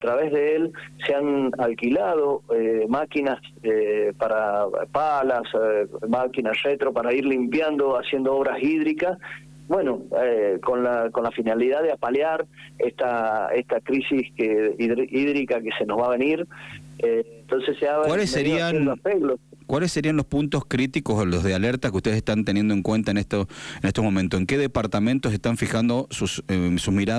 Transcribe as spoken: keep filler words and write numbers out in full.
través de él se han alquilado eh, máquinas eh, para palas, eh, máquinas retro para ir limpiando, haciendo obras hídricas, bueno, eh, con la con la finalidad de apalear esta esta crisis que hídrica que se nos va a venir. Eh, entonces se ha ¿Cuáles serían cuáles serían los puntos críticos o los de alerta que ustedes están teniendo en cuenta en esto en estos momentos? ¿En qué departamentos están fijando sus eh, sus miradas?